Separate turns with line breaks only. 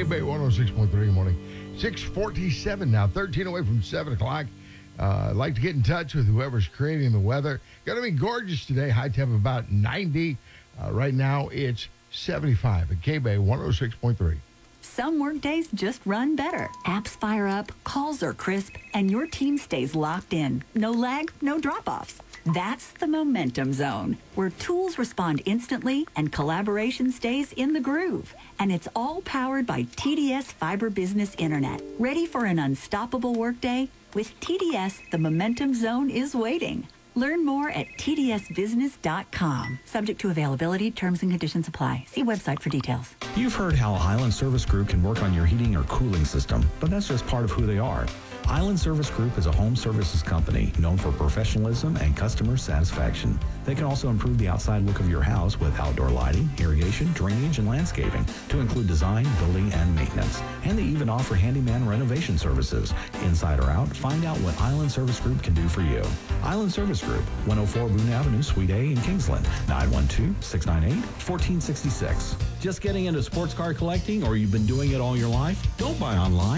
K-Bay 106.3 in the morning. 6:47 now, 13 away from 7 o'clock. I'd like to get in touch with whoever's creating the weather. Going to be gorgeous today. High temp about 90. Right now, it's 75 at K-Bay 106.3.
Some workdays just run better. Apps fire up, calls are crisp, and your team stays locked in. No lag, no drop-offs. That's the Momentum Zone, where tools respond instantly and collaboration stays in the groove. And it's all powered by TDS Fiber Business Internet. Ready for an unstoppable workday? With TDS, the Momentum Zone is waiting. Learn more at tdsbusiness.com. Subject to availability, terms and conditions apply. See website for details.
You've heard how Island Service Group can work on your heating or cooling system, but that's just part of who they are. Island Service Group is a home services company known for professionalism and customer satisfaction. They can also improve the outside look of your house with outdoor lighting, irrigation, drainage, and landscaping to include design, building, and maintenance. And they even offer handyman renovation services. Inside or out, find out what Island Service Group can do for you. Island Service Group, 104 Boone Avenue, Suite A in Kingsland, 912-698-1466. Just getting into sports car collecting or you've been doing it all your life? Don't buy online.